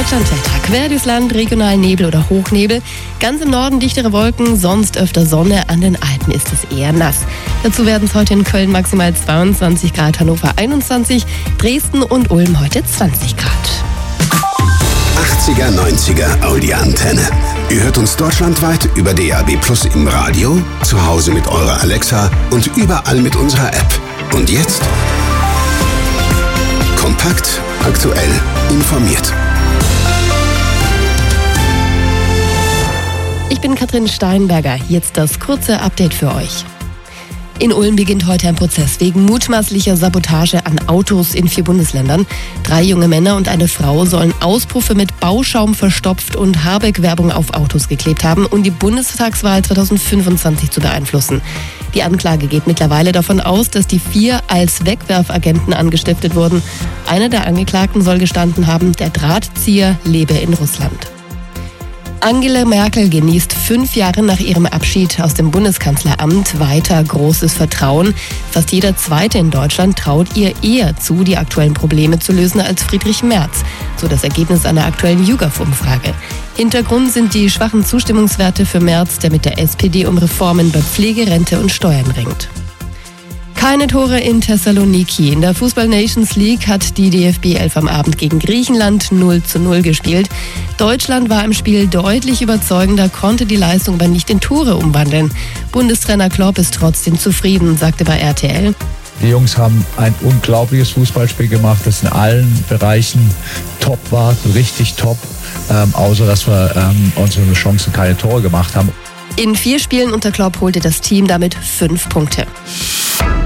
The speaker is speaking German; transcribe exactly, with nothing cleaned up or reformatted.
Deutschlandwetter. Quer durchs Land regional Nebel oder Hochnebel. Ganz im Norden dichtere Wolken, sonst öfter Sonne. An den Alpen ist es eher nass. Dazu werden es heute in Köln maximal zweiundzwanzig Grad, Hannover einundzwanzig, Dresden und Ulm heute zwanzig Grad. achtziger, neunziger Audi-Antenne. Ihr hört uns deutschlandweit über D A B Plus im Radio, zu Hause mit eurer Alexa und überall mit unserer App. Und jetzt kompakt, aktuell, informiert. Ich bin Katrin Steinberger. Jetzt das kurze Update für euch. In Ulm beginnt heute ein Prozess wegen mutmaßlicher Sabotage an Autos in vier Bundesländern. Drei junge Männer und eine Frau sollen Auspuffe mit Bauschaum verstopft und Habeck-Werbung auf Autos geklebt haben, um die Bundestagswahl zweitausendfünfundzwanzig zu beeinflussen. Die Anklage geht mittlerweile davon aus, dass die vier als Wegwerfagenten angestiftet wurden. Einer der Angeklagten soll gestanden haben, der Drahtzieher lebe in Russland. Angela Merkel genießt fünf Jahre nach ihrem Abschied aus dem Bundeskanzleramt weiter großes Vertrauen. Fast jeder Zweite in Deutschland traut ihr eher zu, die aktuellen Probleme zu lösen als Friedrich Merz, so das Ergebnis einer aktuellen YouGov-Umfrage. Hintergrund sind die schwachen Zustimmungswerte für Merz, der mit der S P D um Reformen bei Pflege, Rente und Steuern ringt. Keine Tore in Thessaloniki. In der Fußball-Nations League hat die D F B elf am Abend gegen Griechenland null zu null gespielt. Deutschland war im Spiel deutlich überzeugender, konnte die Leistung aber nicht in Tore umwandeln. Bundestrainer Klopp ist trotzdem zufrieden, sagte bei R T L. Die Jungs haben ein unglaubliches Fußballspiel gemacht, das in allen Bereichen top war, richtig top, ähm, außer dass wir ähm, unsere Chancen keine Tore gemacht haben. In vier Spielen unter Klopp holte das Team damit fünf Punkte.